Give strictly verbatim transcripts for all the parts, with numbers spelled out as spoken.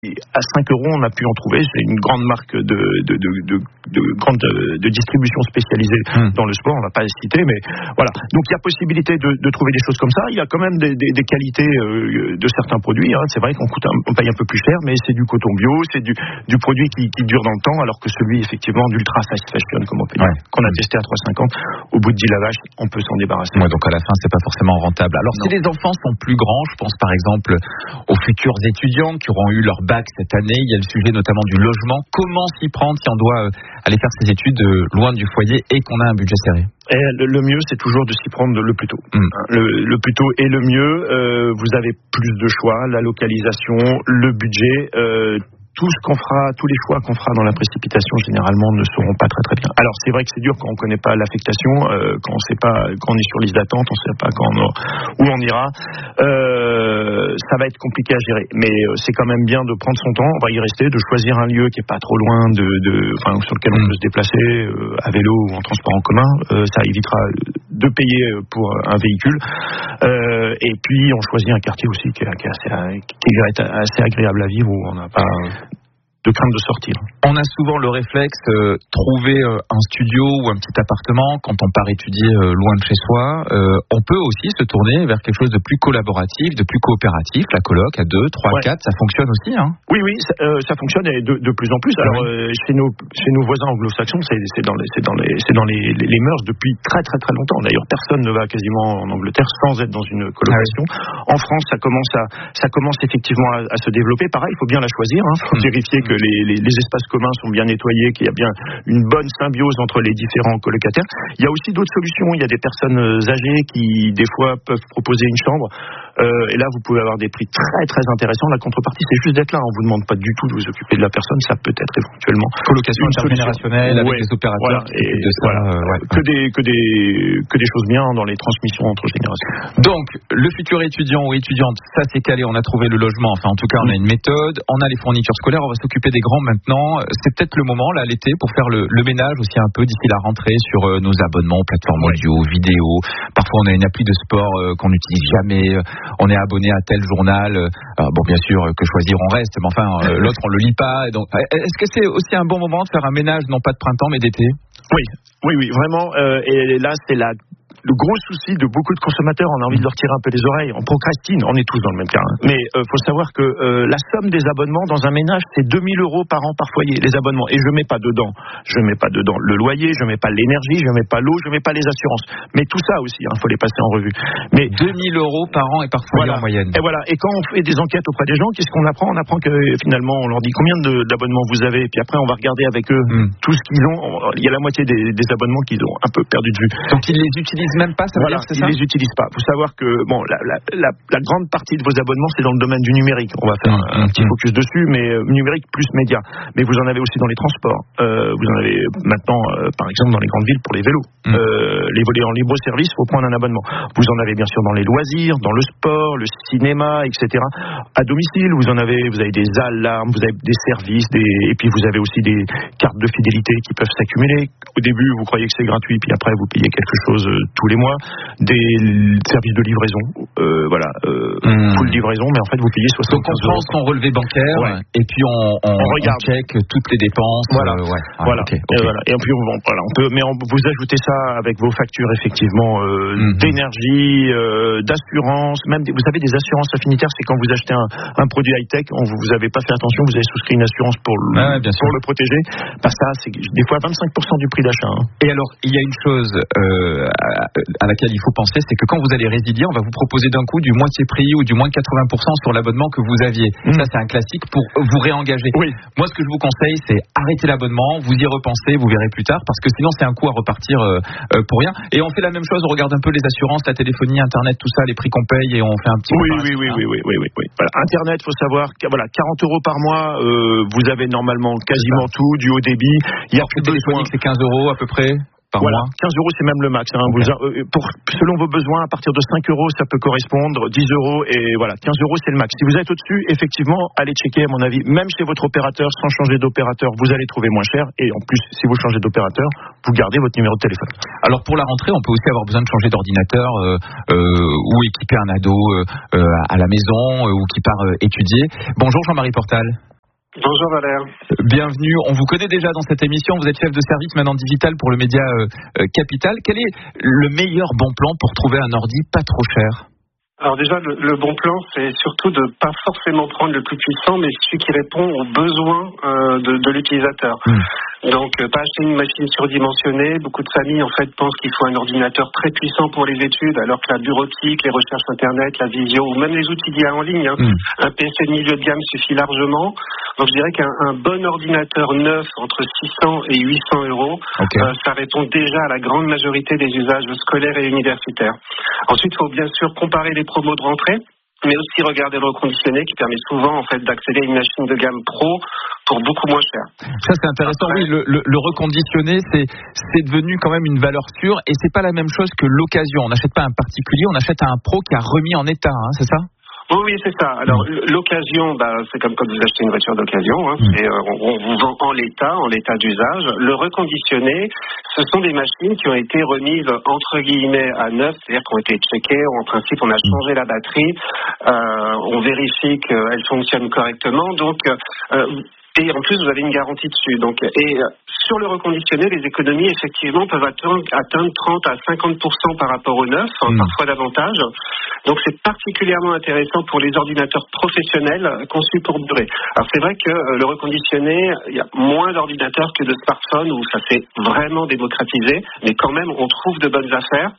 À cinq euros, on a pu en trouver. C'est une grande marque de, de, de, de, de, grande, de distribution spécialisée mmh. dans le sport. On ne va pas les citer, mais voilà. Donc il y a possibilité de, de trouver des choses comme ça. Il y a quand même des, des, des qualités euh, de certains produits. Hein. C'est vrai qu'on coûte un, on paye un peu plus cher, mais c'est du coton bio, c'est du, du produit qui, qui dure dans le temps, alors que celui effectivement d'ultra fast fashion, comme on peut dire, ouais. qu'on a testé à trois cinquante, au bout de dix lavages, on peut s'en débarrasser. Ouais, donc à la fin, c'est pas forcément rentable. Alors non. Si les enfants sont plus grands, je pense par exemple aux futurs étudiants qui auront eu leur bac cette année. Il y a le sujet notamment du logement. Comment s'y prendre si on doit aller faire ses études loin du foyer et qu'on a un budget serré? Et le, le mieux, c'est toujours de s'y prendre le plus tôt. Mmh. Le, le plus tôt est le mieux. Euh, vous avez plus de choix, la localisation, le budget. Euh, Tout ce qu'on fera, tous les choix qu'on fera dans la précipitation, généralement, ne seront pas très très bien. Alors, c'est vrai que c'est dur quand on ne connaît pas l'affectation, euh, quand on sait pas, quand on est sur liste d'attente, on ne sait pas quand on, où on ira. Euh, ça va être compliqué à gérer, mais c'est quand même bien de prendre son temps. On va y rester, de choisir un lieu qui est pas trop loin, de, de, enfin, sur lequel on peut se déplacer euh, à vélo ou en transport en commun. Euh, ça évitera de payer pour un véhicule. Euh, et puis, on choisit un quartier aussi qui est, qui est, assez, qui est assez agréable à vivre, où on n'a pas de crainte de sortir. On a souvent le réflexe euh, trouver euh, un studio ou un petit appartement quand on part étudier euh, loin de chez soi. Euh, on peut aussi se tourner vers quelque chose de plus collaboratif, de plus coopératif. La coloc à deux, trois, ouais. quatre, ça fonctionne aussi, hein? Oui, oui, ça, euh, ça fonctionne et de, de plus en plus. Alors, euh, chez nos chez nos voisins anglo-saxons, c'est, c'est dans les c'est dans les c'est dans les, les, les mœurs depuis très très très longtemps. D'ailleurs, personne ne va quasiment en Angleterre sans être dans une colocation. Ah oui. En France, ça commence à ça commence effectivement à, à se développer. Pareil, il faut bien la choisir. Il hein. faut mmh. vérifier que que les, les, les espaces communs sont bien nettoyés, qu'il y a bien une bonne symbiose entre les différents colocataires. Il y a aussi d'autres solutions. Il y a des personnes âgées qui, des fois, peuvent proposer une chambre. Euh, et là, vous pouvez avoir des prix très, très intéressants. La contrepartie, c'est juste d'être là. On vous demande pas du tout de vous occuper de la personne. Ça peut être éventuellement colocation intergénérationnelle avec ouais, des opérateurs. Voilà, et de ça, voilà, euh, ouais. que des que des que des choses bien dans les transmissions entre générations. Donc, le futur étudiant ou étudiante, ça c'est calé. On a trouvé le logement. Enfin, en tout cas, on a une méthode. On a les fournitures scolaires. On va s'occuper des grands maintenant. C'est peut-être le moment là, l'été, pour faire le, le ménage aussi un peu d'ici la rentrée sur euh, nos abonnements, plateformes audio, vidéo. Parfois, on a une appli de sport euh, qu'on n'utilise jamais. On est abonné à tel journal. Euh, bon, bien sûr, que choisir on reste, mais enfin, euh, l'autre on le lit pas. Et donc, est-ce que c'est aussi un bon moment de faire un ménage, non pas de printemps, mais d'été? Oui, oui, oui, vraiment. Euh, et là, c'est la le gros souci de beaucoup de consommateurs. On a envie de leur tirer un peu les oreilles, on procrastine, on est tous dans le même cas. Hein. Mais il euh, faut savoir que euh, la somme des abonnements dans un ménage, c'est deux mille euros par an par foyer, les abonnements. Et je mets pas dedans, je mets pas dedans le loyer, je mets pas l'énergie, je mets pas l'eau, je mets pas les assurances. Mais tout ça aussi, il hein, faut les passer en revue. Mais deux mille euros par an et par foyer voilà, en moyenne. Et voilà. Et quand on fait des enquêtes auprès des gens, qu'est-ce qu'on apprend? On apprend que finalement, on leur dit combien de, d'abonnements vous avez, et puis après on va regarder avec eux mmh. tout ce qu'ils ont. Il y a la moitié des, des abonnements qu'ils ont un peu perdu de vue. Donc ils les utilisent même pas, ça veut voilà. dire, c'est ils ça? les utilisent pas. Il faut savoir que bon, la, la, la, la grande partie de vos abonnements, c'est dans le domaine du numérique. On va faire mmh, un, un petit focus dessus, mais euh, numérique plus média. Mais vous en avez aussi dans les transports. Euh, vous en avez maintenant, euh, par exemple, dans les grandes villes pour les vélos. Mmh. Euh, les volets en libre service, il faut prendre un abonnement. Vous en avez bien sûr dans les loisirs, dans le sport, le cinéma, et cetera. À domicile, vous en avez, vous avez des alarmes, vous avez des services, des, et puis vous avez aussi des cartes de fidélité qui peuvent s'accumuler. Au début, vous croyez que c'est gratuit, puis après, vous payez quelque chose euh, tous les mois. Des services de livraison, euh, voilà, euh, mmh. full livraison, mais en fait, vous payez soixante-quinze euros. Donc, on prend son relevé bancaire, ouais. et puis on, on, on regarde, on check toutes les dépenses. Voilà, euh, ouais. ah, voilà. Okay, okay. Et, voilà. Et puis, on, voilà, on peut, mais on, vous ajoutez ça avec vos factures, effectivement, euh, mmh. d'énergie, euh, d'assurance, même, des, vous savez, des assurances affinitaires, c'est quand vous achetez un, un produit high-tech, on, vous n'avez pas fait attention, vous avez souscrit une assurance pour le, ah, ouais, pour le protéger. Bah, ça, c'est des fois vingt-cinq pour cent du prix d'achat. Hein. Et alors, il y a une chose euh, à, à laquelle il faut penser, c'est que quand vous allez résilier, on va vous proposer d'un coup du moitié prix ou du moins de quatre-vingts pour cent sur l'abonnement que vous aviez. Mmh. Ça, c'est un classique pour vous réengager. Oui. Moi, ce que je vous conseille, c'est arrêter l'abonnement, vous y repensez, vous verrez plus tard, parce que sinon, c'est un coup à repartir euh, euh, pour rien. Et on fait la même chose, on regarde un peu les assurances, la téléphonie, Internet, tout ça, les prix qu'on paye, et on fait un petit oui, oui, oui, oui, oui, oui, oui, oui. Voilà. Internet, faut savoir que voilà, quarante euros par mois, euh, vous avez normalement quasiment tout, du haut débit. Il y a plus téléphonique, c'est quinze euros à peu près. par voilà, mois. quinze euros, c'est même le max. Hein. Okay. Vous, euh, pour, selon vos besoins, à partir de cinq euros, ça peut correspondre, dix euros, et voilà, quinze euros, c'est le max. Si vous êtes au-dessus, effectivement, allez checker, à mon avis, même chez votre opérateur, sans changer d'opérateur, vous allez trouver moins cher, et en plus, si vous changez d'opérateur, vous gardez votre numéro de téléphone. Alors pour la rentrée, on peut aussi avoir besoin de changer d'ordinateur euh, euh, ou équiper un ado euh, à la maison euh, ou qui part euh, étudier. Bonjour Jean-Marie Portal. Bonjour Valère. Bienvenue. On vous connaît déjà dans cette émission. Vous êtes chef de service maintenant digital pour le média euh, Capital. Quel est le meilleur bon plan pour trouver un ordi pas trop cher ? Alors déjà, le, le bon plan, c'est surtout de pas forcément prendre le plus puissant, mais celui qui répond aux besoins euh, de, de l'utilisateur. Mmh. Donc, euh, pas acheter une machine surdimensionnée. Beaucoup de familles, en fait, pensent qu'il faut un ordinateur très puissant pour les études, alors que la bureautique, les recherches Internet, la visio, ou même les outils d'I A en ligne, hein, mmh. un P C de milieu de gamme suffit largement. Donc, je dirais qu'un un bon ordinateur neuf, entre six cents et huit cents euros, okay. euh, ça répond déjà à la grande majorité des usages scolaires et universitaires. Ensuite, il faut bien sûr comparer les promos de rentrée, mais aussi regarder le reconditionné qui permet souvent en fait d'accéder à une machine de gamme pro pour beaucoup moins cher. Ça c'est intéressant. Après, oui, le, le, le reconditionné c'est c'est devenu quand même une valeur sûre et c'est pas la même chose que l'occasion. On n'achète pas un particulier, on achète un pro qui a remis en état, hein, c'est ça ? Oui, oui, c'est ça. Alors, mmh. l'occasion, bah, c'est comme quand vous achetez une voiture d'occasion. Hein. Mmh. C'est, euh, on, on vous vend en l'état, en l'état d'usage. Le reconditionné, ce sont des machines qui ont été remises entre guillemets à neuf, c'est-à-dire qui ont été checkées. En principe, on a changé la batterie, euh, on vérifie qu'elle fonctionne correctement. Donc, euh, et en plus, vous avez une garantie dessus. Donc, et sur le reconditionné, les économies, effectivement, peuvent atteindre, atteindre trente à cinquante pour cent par rapport au neuf, mmh. parfois davantage. Donc, c'est particulièrement intéressant pour les ordinateurs professionnels conçus pour durer. Alors, c'est vrai que euh, le reconditionné, il y a moins d'ordinateurs que de smartphones où ça s'est vraiment démocratisé, mais quand même, on trouve de bonnes affaires.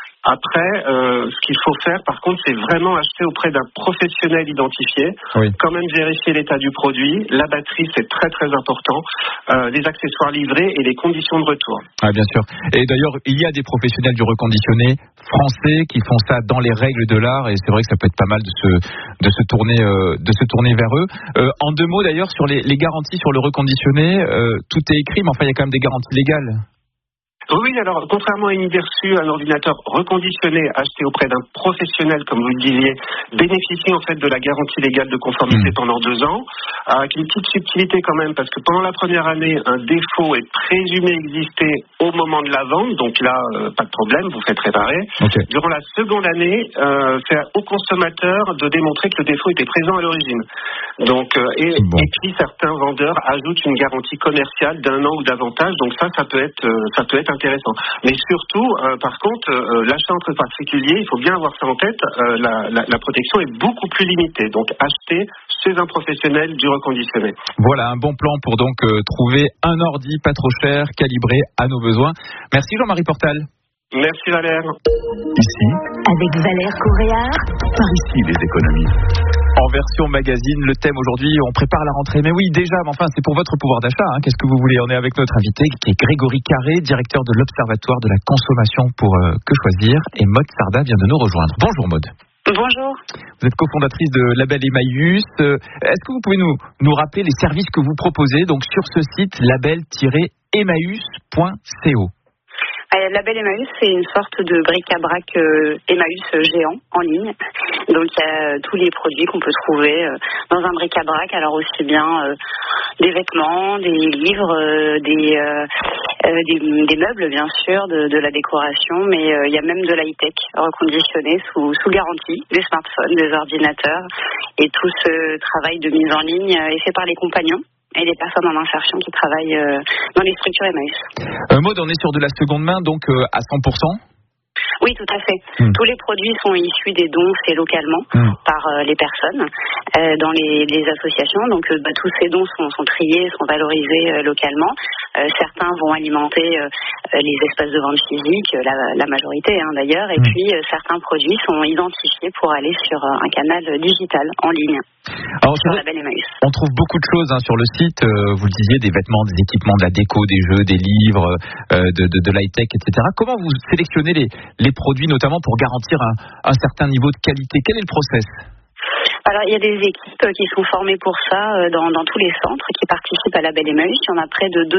Après, euh, ce qu'il faut faire, par contre, c'est vraiment acheter auprès d'un professionnel identifié. Oui. Quand même vérifier l'état du produit. La batterie, c'est très très important. Euh, les accessoires livrés et les conditions de retour. Ah, bien sûr. Et d'ailleurs, il y a des professionnels du reconditionné français qui font ça dans les règles de l'art. Et c'est vrai que ça peut être pas mal de se de se tourner euh, de se tourner vers eux. Euh, en deux mots, d'ailleurs, sur les, les garanties sur le reconditionné, euh, tout est écrit, mais enfin, il y a quand même des garanties légales. Oui, alors, contrairement à une idée reçue, un ordinateur reconditionné acheté auprès d'un professionnel, comme vous le disiez, bénéficie en fait de la garantie légale de conformité mmh. pendant deux ans, avec une petite subtilité quand même, parce que pendant la première année, un défaut est présumé exister au moment de la vente, donc là, euh, pas de problème, vous faites réparer. Okay. Durant la seconde année, euh, c'est au consommateur de démontrer que le défaut était présent à l'origine. Donc, euh, et, bon. et puis certains vendeurs ajoutent une garantie commerciale d'un an ou davantage, donc ça, ça peut être, euh, ça peut être intéressant. Mais surtout, euh, par contre, euh, l'achat entre particuliers, il faut bien avoir ça en tête, euh, la, la, la protection est beaucoup plus limitée. Donc, acheter chez un professionnel du reconditionné. Voilà, un bon plan pour donc euh, trouver un ordi pas trop cher, calibré à nos besoins. Merci Jean-Marie Portal. Merci Valère. Ici, avec Valère Coréard, par ici les économies. En version magazine, le thème aujourd'hui, on prépare la rentrée. Mais oui, déjà, mais enfin, c'est pour votre pouvoir d'achat. Hein. Qu'est-ce que vous voulez ? On est avec notre invité, qui est Grégory Carré, directeur de l'Observatoire de la consommation pour euh, Que Choisir. Et Maud Sarda vient de nous rejoindre. Bonjour Maud. Bonjour. Vous êtes cofondatrice de Label Emmaüs. Euh, est-ce que vous pouvez nous, nous rappeler les services que vous proposez donc sur ce site label tiret emmaüs point co ? Euh, Label Emmaüs, c'est une sorte de bric-à-brac euh, Emmaüs géant en ligne. Donc il y a euh, tous les produits qu'on peut trouver euh, dans un bric-à-brac, alors aussi bien euh, des vêtements, des livres, euh, des, euh, euh, des des meubles bien sûr, de, de la décoration, mais euh, il y a même de l'high-tech reconditionné sous, sous garantie, des smartphones, des ordinateurs, et tout ce travail de mise en ligne est fait par les compagnons et les personnes en insertion qui travaillent euh, dans les structures Emmaüs. Euh, Maud, on est sur de la seconde main, donc euh, à cent pour cent ? Oui, tout à fait. Mmh. Tous les produits sont issus des dons faits localement mmh. par euh, les personnes euh, dans les, les associations. Donc, euh, bah, tous ces dons sont, sont triés, sont valorisés euh, localement. Euh, certains vont alimenter euh, les espaces de vente physiques, la, la majorité hein, d'ailleurs. Et mmh. puis, euh, certains produits sont identifiés pour aller sur euh, un canal digital en ligne. Alors, sur Label Emmaüs. On trouve beaucoup de choses hein, sur le site. Euh, vous le disiez, des vêtements, des équipements, de la déco, des jeux, des livres, euh, de, de, de l'high-tech, et cetera. Comment vous sélectionnez les, les produits, notamment pour garantir un, un certain niveau de qualité ? Quel est le process ? Alors, il y a des équipes qui sont formées pour ça dans, dans tous les centres qui participent à Label Emmaüs. Il y en a près de deux cents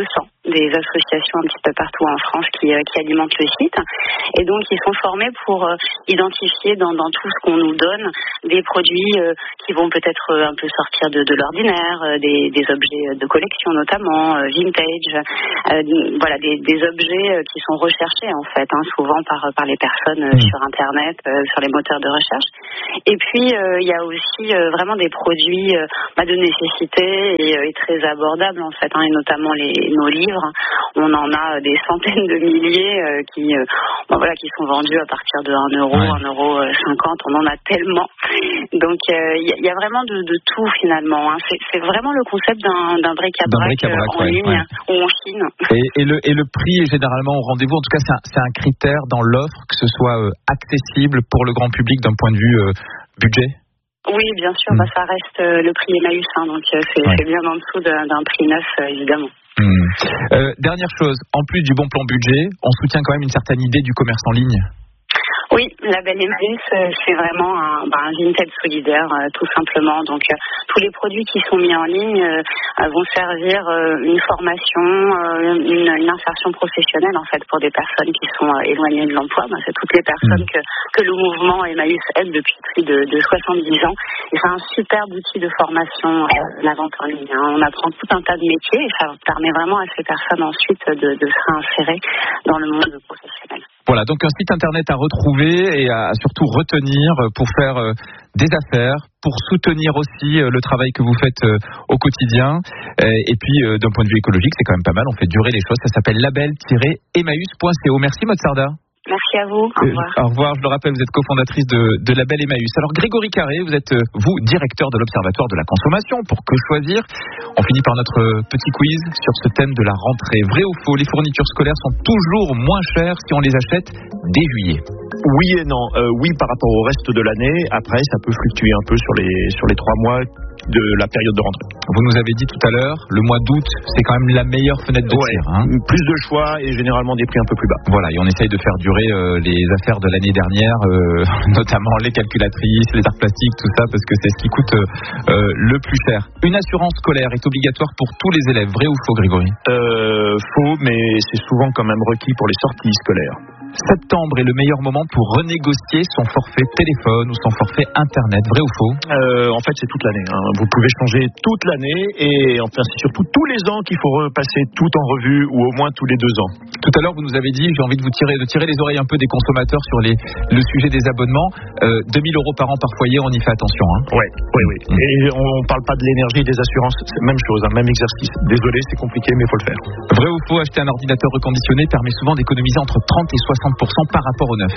des associations un petit peu partout en France qui, euh, qui alimentent le site. Et donc, ils sont formés pour euh, identifier dans, dans tout ce qu'on nous donne des produits euh, qui vont peut-être euh, un peu sortir de, de l'ordinaire, euh, des, des objets de collection notamment, euh, vintage, euh, voilà, des, des objets euh, qui sont recherchés en fait, hein, souvent par, par les personnes euh, sur Internet, euh, sur les moteurs de recherche. Et puis, euh, il y a aussi euh, vraiment des produits euh, bah, de nécessité et, euh, et très abordables en fait, hein, et notamment les, nos livres. On en a des centaines de milliers euh, qui, euh, bah, voilà, qui sont vendus à partir de un euro, ouais. un euro cinquante. On en a tellement. Donc, il euh, y, y a vraiment de, de tout finalement. Hein. C'est, c'est vraiment le concept d'un, d'un bric-à-brac, bric-à-brac euh, en ouais, ligne ouais. ou en Chine. Et, et, le, et le prix est généralement au rendez-vous. En tout cas, c'est un, c'est un critère dans l'offre que ce soit euh, accessible pour le grand public d'un point de vue euh, budget. Oui, bien sûr, mmh. bah, ça reste euh, le prix Emmaüs, hein, donc euh, c'est, ouais. c'est bien en dessous d'un, d'un prix neuf, euh, évidemment. Mmh. Euh, dernière chose, en plus du bon plan budget, on soutient quand même une certaine idée du commerce en ligne. Oui, Label Emmaüs, euh, c'est vraiment un, bah, un vintage solidaire, euh, tout simplement. Donc, euh, tous les produits qui sont mis en ligne euh, vont servir euh, une formation, euh, une, une insertion professionnelle, en fait, pour des personnes qui sont euh, éloignées de l'emploi. Bah, c'est toutes les personnes que, que le mouvement Emmaüs aide depuis plus de, de soixante-dix ans. Et c'est un superbe outil de formation, euh, la vente en ligne. Hein. On apprend tout un tas de métiers et ça permet vraiment à ces personnes ensuite de, de se réinsérer dans le monde professionnel. Voilà, donc un site internet à retrouver et à surtout retenir pour faire euh, des affaires, pour soutenir aussi euh, le travail que vous faites euh, au quotidien. Euh, et puis, euh, d'un point de vue écologique, c'est quand même pas mal, on fait durer les choses. Ça s'appelle label tiret emmaüs point co. Merci, Maud Sarda. Merci à vous. Au revoir. Euh, au revoir. Je le rappelle, vous êtes cofondatrice de, de Label Emmaüs. Alors, Grégory Carré, vous êtes, euh, vous, directeur de l'Observatoire de la consommation. Pour que choisir? On finit par notre petit quiz sur ce thème de la rentrée. Vrai ou faux? Les fournitures scolaires sont toujours moins chères si on les achète dès juillet. Oui et non. Euh, oui par rapport au reste de l'année. Après, ça peut fluctuer un peu sur les, sur les trois mois de la période de rentrée. Vous nous avez dit tout à l'heure, le mois d'août, c'est quand même la meilleure fenêtre de ouais, tir. Hein. Plus de choix et généralement des prix un peu plus bas. Voilà, et on essaye de faire durer euh, les affaires de l'année dernière, euh, notamment les calculatrices, les arts plastiques, tout ça, parce que c'est ce qui coûte euh, euh, le plus cher. Une assurance scolaire est obligatoire pour tous les élèves, vrai ou faux, Grégory? euh, Faux, mais c'est souvent quand même requis pour les sorties scolaires. Septembre est le meilleur moment pour renégocier son forfait téléphone ou son forfait internet, vrai ou faux? euh, En fait, c'est toute l'année. Hein. Vous pouvez changer toute l'année et enfin, c'est surtout tous les ans qu'il faut repasser tout en revue ou au moins tous les deux ans. Tout à l'heure, vous nous avez dit, j'ai envie de vous tirer, de tirer les oreilles un peu des consommateurs sur les, le sujet des abonnements. Euh, deux mille euros par an par foyer, on y fait attention. Hein. Ouais, oui, oui. Mmh. Et on ne parle pas de l'énergie, des assurances, c'est la même chose, hein, même exercice. Désolé, c'est compliqué, mais il faut le faire. Vrai ou faux, acheter un ordinateur reconditionné permet souvent d'économiser entre trente et soixante pour cent par rapport au neuf?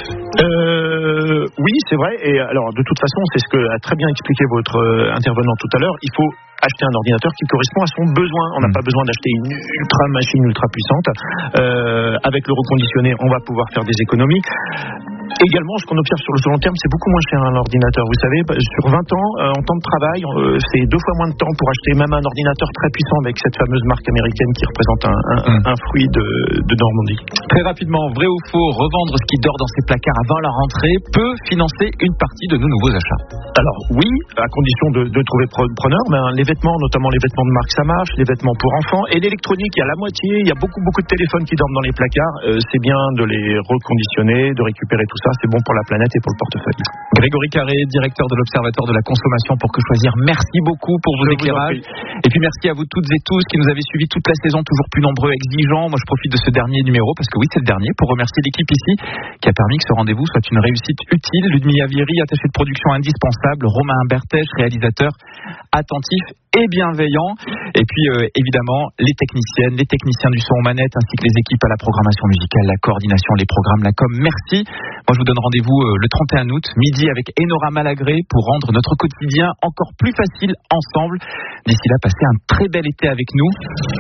euh, Oui, c'est vrai. Et alors, de toute façon, c'est ce que a très bien expliqué votre euh, intervenant tout à l'heure. Il faut acheter un ordinateur qui correspond à son besoin. On n'a mmh. pas besoin d'acheter une ultra machine ultra puissante. Euh, avec le reconditionné, on va pouvoir faire des économies. Également, ce qu'on observe sur le long terme, c'est beaucoup moins cher un ordinateur. Vous savez, sur vingt ans, euh, en temps de travail, euh, c'est deux fois moins de temps pour acheter même un ordinateur très puissant avec cette fameuse marque américaine qui représente un, un, mmh. un fruit de, de Normandie. Très rapidement, vrai ou faux, revendre ce qui dort dans ses placards avant la rentrée peut financer une partie de nos nouveaux achats? Alors oui, à condition de, de trouver preneur. Ben, les vêtements, notamment les vêtements de marque, ça marche. Les vêtements pour enfants et l'électronique, il y a la moitié. Il y a beaucoup beaucoup de téléphones qui dorment dans les placards. Euh, c'est bien de les reconditionner, de récupérer tout ça. C'est bon pour la planète et pour le portefeuille. Grégory Carré, directeur de l'Observatoire de la consommation pour que choisir. Merci beaucoup pour vos Je éclairages. Et puis merci à vous toutes et tous qui nous avez suivis toute la saison, toujours plus nombreux, exigeants. Moi, je profite de ce dernier numéro parce que oui, c'est le dernier pour remercier l'équipe ici qui a permis que ce rendez-vous soit une réussite utile. Ludmilla Vieri, attachée de production indispensable. Romain Bertèche, réalisateur attentif et bienveillant. Et puis euh, évidemment les techniciennes, les techniciens du son aux manettes ainsi que les équipes à la programmation musicale, la coordination, les programmes, la com. Merci. Moi je vous donne rendez-vous euh, le trente et un août midi avec Enora Malagré pour rendre notre quotidien encore plus facile ensemble. D'ici là, passez un très bel été avec nous.